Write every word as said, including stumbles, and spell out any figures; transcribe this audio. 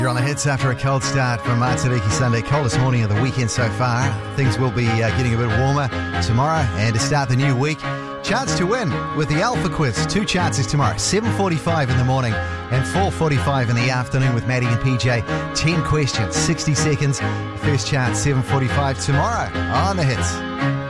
You're on the hits after a cold start from Matariki Sunday. Coldest morning of the weekend so far. Things will be uh, getting a bit warmer tomorrow, and to start the new week, chance to win with the Alpha Quiz. Two chances tomorrow, seven forty-five in the morning and four forty-five in the afternoon with Maddie and P J. ten questions, sixty seconds. First chance, seven forty-five tomorrow on the hits.